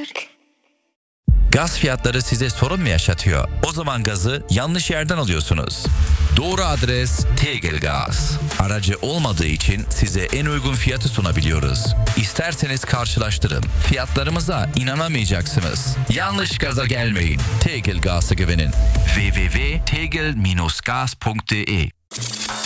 Gaz fiyatları size sorun mu yaşatıyor? O zaman gazı yanlış yerden alıyorsunuz. Doğru adres Tegel Gaz. Aracı olmadığı için size en uygun fiyatı sunabiliyoruz. İsterseniz karşılaştırın. Fiyatlarımıza inanamayacaksınız. Yanlış gaza gelmeyin. Tegel Gaz'a güvenin. www.tegel-gas.de